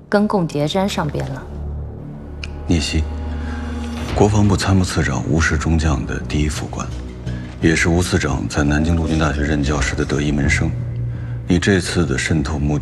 跟共谍粘上边了。 聂曦，国防部参谋次长吴氏中将的第一副官，也是吴次长在南京陆军大学任教时的得意门生。你这次的渗透目的